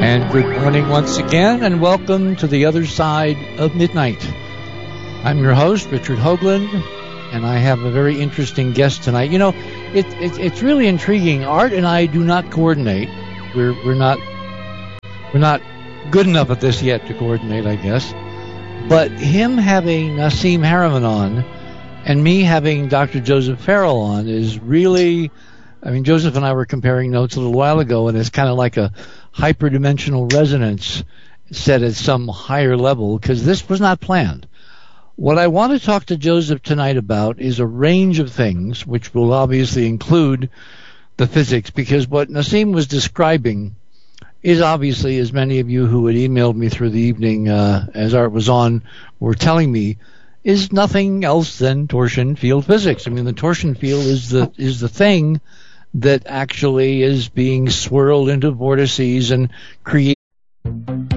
And good morning once again, and welcome to the other side of midnight. I'm your host, Richard Hoagland, and I have a very interesting guest tonight. You know, it's really intriguing. Art and I do not coordinate. We're not good enough at this yet to coordinate, I guess. But him having Nassim Haramein on and me having Dr. Joseph Farrell on is really, I mean, Joseph and I were comparing notes a little while ago, and it's kind of like a hyperdimensional resonance set at some higher level, because this was not planned. What I want to talk to Joseph tonight about is a range of things, which will obviously include the physics, because what Nassim was describing is obviously, as many of you who had emailed me through the evening as Art was on were telling me, is nothing else than torsion field physics. I mean, the torsion field is the thing that actually is being swirled into vortices and creating